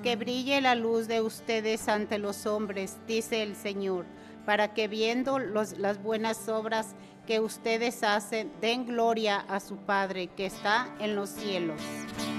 Que brille la luz de ustedes ante los hombres, dice el Señor, para que viendo las buenas obras que ustedes hacen, den gloria a su Padre que está en los cielos.